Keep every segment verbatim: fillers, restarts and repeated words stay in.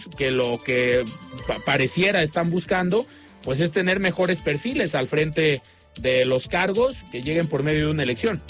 que lo que pa- pareciera están buscando, pues es tener mejores perfiles al frente de los cargos que lleguen por medio de una elección.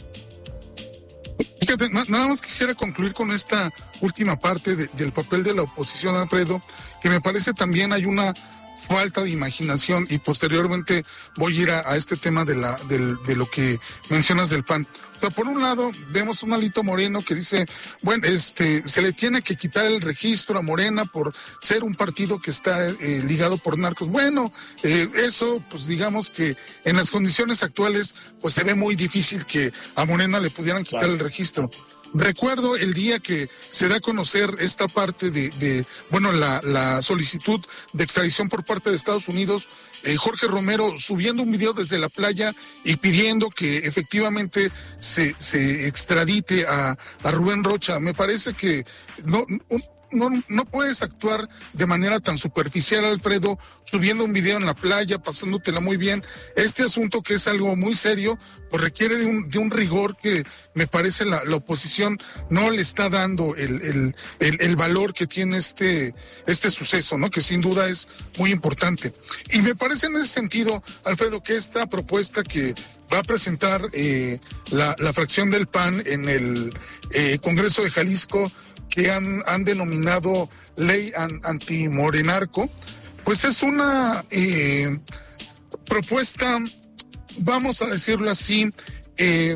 Fíjate, na- nada más quisiera concluir con esta última parte de, del papel de la oposición, Alfredo, que me parece también hay una falta de imaginación, y posteriormente voy a ir a, a este tema de la del, de lo que mencionas del P A N. O sea, por un lado vemos un Alito Moreno que dice, bueno, este se le tiene que quitar el registro a Morena por ser un partido que está eh, ligado por narcos. Bueno, eh, eso pues digamos que en las condiciones actuales pues se ve muy difícil que a Morena le pudieran quitar Claro. el registro. Recuerdo el día que se da a conocer esta parte de, de bueno, la, la solicitud de extradición por parte de Estados Unidos, eh, Jorge Romero subiendo un video desde la playa y pidiendo que efectivamente se, se extradite a, a Rubén Rocha. Me parece que no... Un, No, no puedes actuar de manera tan superficial, Alfredo, subiendo un video en la playa, pasándotela muy bien. Este asunto, que es algo muy serio, pues requiere de un, de un rigor que me parece la, la oposición no le está dando el, el, el, el valor que tiene este, este suceso, ¿no? Que sin duda es muy importante. Y me parece en ese sentido, Alfredo, que esta propuesta que va a presentar eh, la, la fracción del P A N en el eh, Congreso de Jalisco, que han, han denominado ley an, antimorenarco, pues es una eh, propuesta, vamos a decirlo así, eh,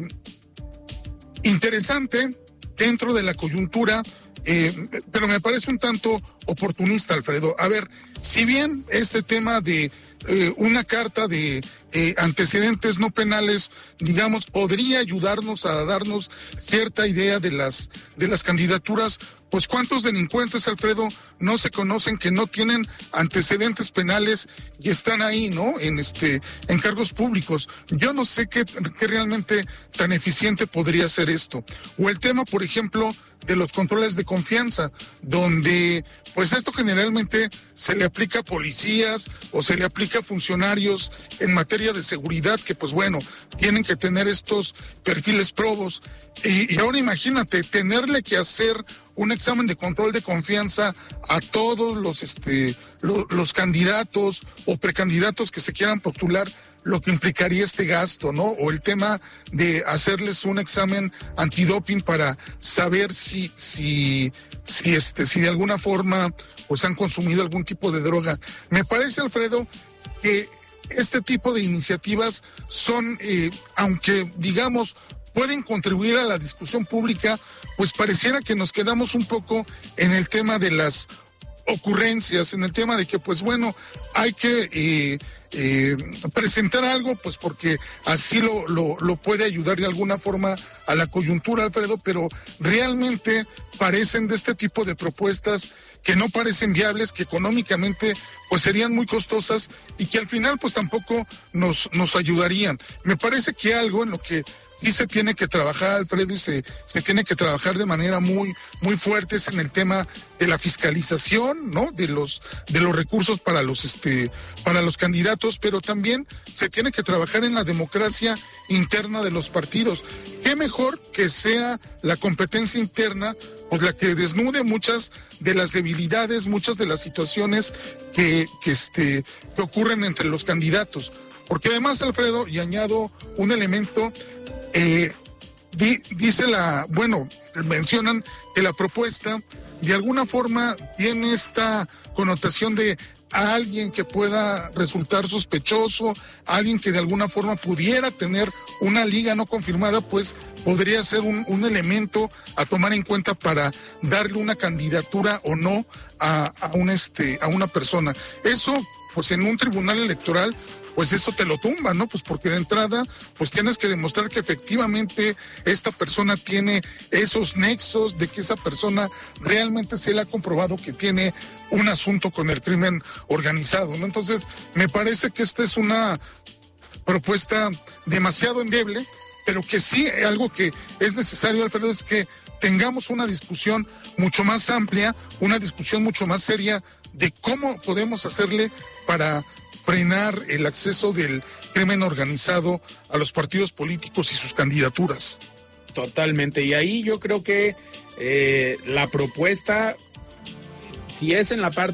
interesante dentro de la coyuntura, eh, pero me parece un tanto oportunista, Alfredo. A ver, si bien este tema de eh, una carta de eh, antecedentes no penales, digamos, podría ayudarnos a darnos cierta idea de las de las candidaturas, pues cuántos delincuentes, Alfredo, no se conocen que no tienen antecedentes penales y están ahí, ¿no? En este, en cargos públicos. Yo no sé qué, qué realmente tan eficiente podría ser esto. O el tema, por ejemplo, de los controles de confianza, donde pues esto generalmente se le aplica a policías o se le aplica a funcionarios en materia de seguridad, que pues bueno, tienen que tener estos perfiles probos. Y, y ahora imagínate, tenerle que hacer un examen de control de confianza a todos los este lo, los candidatos o precandidatos que se quieran postular, lo que implicaría este gasto, ¿no? O el tema de hacerles un examen antidoping para saber si si si este si de alguna forma pues han consumido algún tipo de droga. Me parece, Alfredo, que este tipo de iniciativas son, eh, aunque digamos pueden contribuir a la discusión pública, pues pareciera que nos quedamos un poco en el tema de las ocurrencias, en el tema de que, pues bueno, hay que eh, eh, presentar algo, pues porque así lo, lo, lo puede ayudar de alguna forma a la coyuntura, Alfredo, pero realmente parecen de este tipo de propuestas que no parecen viables, que económicamente pues serían muy costosas y que al final pues tampoco nos, nos ayudarían. Me parece que algo en lo que sí se tiene que trabajar, Alfredo, y se, se tiene que trabajar de manera muy, muy fuerte es en el tema de la fiscalización, ¿no? De los, de los recursos para los, este, para los candidatos, pero también se tiene que trabajar en la democracia interna de los partidos. ¿Qué mejor que sea la competencia interna, pues la que desnude muchas de las debilidades, muchas de las situaciones que, que, este, que ocurren entre los candidatos? Porque además, Alfredo, y añado un elemento, eh, di, dice la, bueno, mencionan que la propuesta de alguna forma tiene esta connotación de a alguien que pueda resultar sospechoso, a alguien que de alguna forma pudiera tener una liga no confirmada, pues podría ser un, un elemento a tomar en cuenta para darle una candidatura o no a, a, un este, a una persona. Eso, pues en un tribunal electoral, pues eso te lo tumba, ¿no? Pues porque de entrada, pues tienes que demostrar que efectivamente esta persona tiene esos nexos, de que esa persona realmente se le ha comprobado que tiene un asunto con el crimen organizado, ¿no? Entonces, me parece que esta es una propuesta demasiado endeble, pero que sí, algo que es necesario, Alfredo, es que tengamos una discusión mucho más amplia, una discusión mucho más seria de cómo podemos hacerle para frenar el acceso del crimen organizado a los partidos políticos y sus candidaturas. Totalmente, y ahí yo creo que eh, la propuesta si es en la parte